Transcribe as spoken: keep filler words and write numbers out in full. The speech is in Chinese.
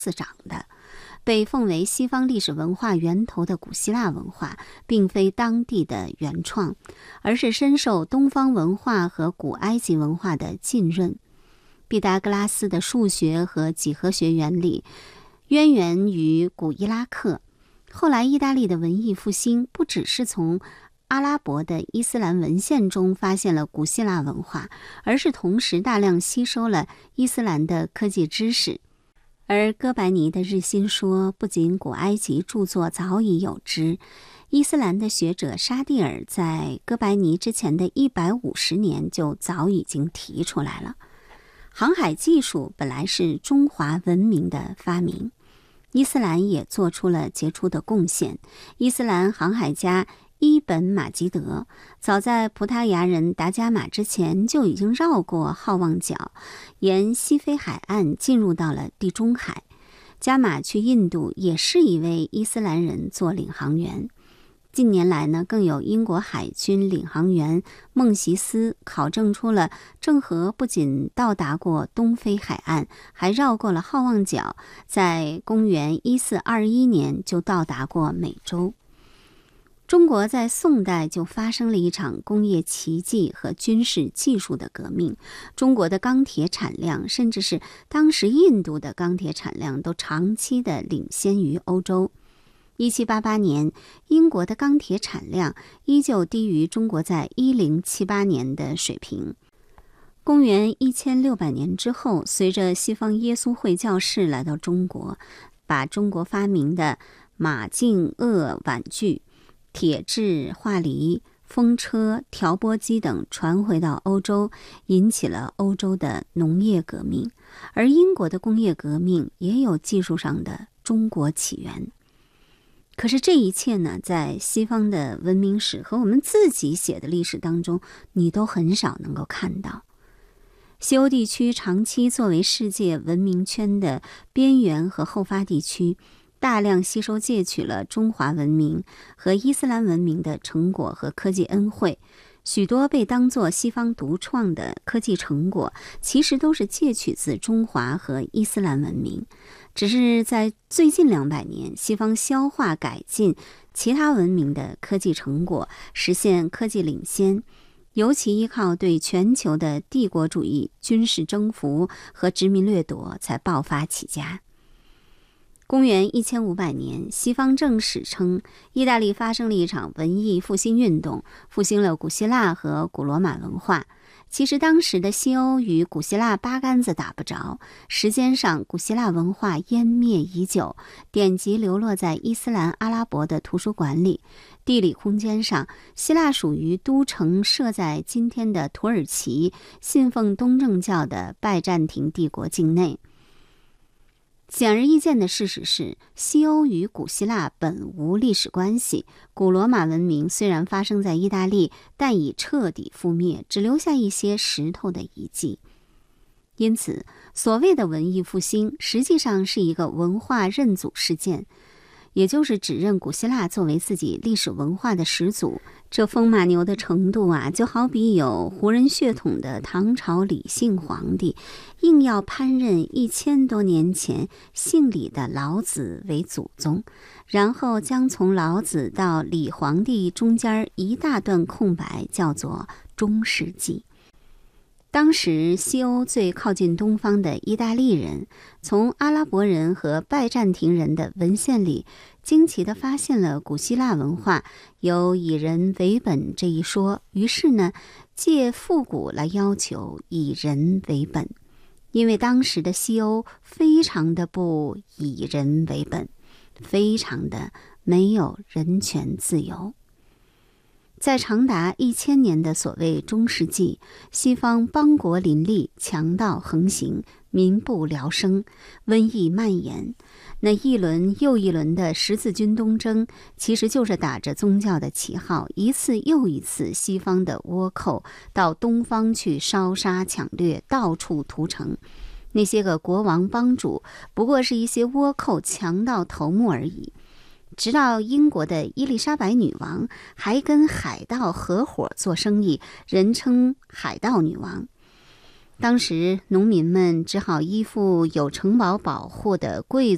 自长的。被奉为西方历史文化源头的古希腊文化，并非当地的原创，而是深受东方文化和古埃及文化的浸润。毕达哥拉斯的数学和几何学原理渊源于古伊拉克。后来意大利的文艺复兴不只是从阿拉伯的伊斯兰文献中发现了古希腊文化，而是同时大量吸收了伊斯兰的科技知识。而哥白尼的日心说，不仅古埃及著作早已有之，伊斯兰的学者沙蒂尔在哥白尼之前的一百五十年就早已经提出来了。航海技术本来是中华文明的发明，伊斯兰也做出了杰出的贡献。伊斯兰航海家伊本马吉德早在葡萄牙人达伽马之前就已经绕过好望角，沿西非海岸进入到了地中海。伽马去印度也是一位伊斯兰人做领航员。近年来呢，更有英国海军领航员孟席斯考证出了郑和不仅到达过东非海岸，还绕过了好望角，在公元一四二一年就到达过美洲。中国在宋代就发生了一场工业奇迹和军事技术的革命，中国的钢铁产量，甚至是当时印度的钢铁产量，都长期的领先于欧洲。一七八八年，英国的钢铁产量依旧低于中国在一零七八年的水平。公元一千六百年之后，随着西方耶稣会教士来到中国，把中国发明的马竞锷碗具、铁制画犁、风车、调拨机等传回到欧洲，引起了欧洲的农业革命。而英国的工业革命也有技术上的中国起源。可是这一切呢，在西方的文明史和我们自己写的历史当中，你都很少能够看到。西欧地区长期作为世界文明圈的边缘和后发地区，大量吸收借取了中华文明和伊斯兰文明的成果和科技恩惠，许多被当作西方独创的科技成果，其实都是借取自中华和伊斯兰文明。只是在最近两百年，西方消化改进其他文明的科技成果，实现科技领先，尤其依靠对全球的帝国主义军事征服和殖民掠夺才爆发起家。公元一千五百年，西方正史称，意大利发生了一场文艺复兴运动，复兴了古希腊和古罗马文化。其实当时的西欧与古希腊八竿子打不着，时间上古希腊文化湮灭已久，典籍流落在伊斯兰阿拉伯的图书馆里；地理空间上，希腊属于都城设在今天的土耳其，信奉东正教的拜占庭帝国境内。显而易见的事实是，西欧与古希腊本无历史关系。古罗马文明虽然发生在意大利，但已彻底覆灭，只留下一些石头的遗迹。因此，所谓的文艺复兴，实际上是一个文化认祖事件，也就是指认古希腊作为自己历史文化的始祖。这风马牛的程度啊，就好比有胡人血统的唐朝李姓皇帝，硬要攀认一千多年前姓李的老子为祖宗，然后将从老子到李皇帝中间一大段空白叫做中世纪。当时西欧最靠近东方的意大利人，从阿拉伯人和拜占庭人的文献里惊奇地发现了古希腊文化有以人为本这一说，于是呢，借复古来要求以人为本。因为当时的西欧非常的不以人为本，非常的没有人权自由。在长达一千年的所谓中世纪，西方邦国林立，强盗横行，民不聊生，瘟疫蔓延。那一轮又一轮的十字军东征，其实就是打着宗教的旗号，一次又一次西方的倭寇到东方去烧杀抢掠，到处屠城。那些个国王帮主不过是一些倭寇强盗头目而已。直到英国的伊丽莎白女王还跟海盗合伙做生意，人称海盗女王。当时农民们只好依附有城堡保护的贵